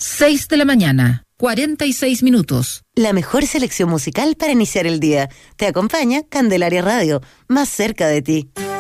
6 de la mañana, 46 minutos. La mejor selección musical para iniciar el día. Te acompaña Candelaria Radio, más cerca de ti.